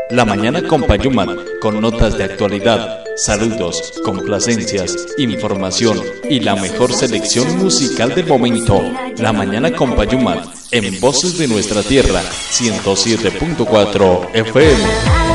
La mañana con Payumat, con notas de actualidad, saludos, complacencias, información y la mejor selección musical del momento. La mañana con Payumat, en Voces de Nuestra Tierra, 107.4 FM.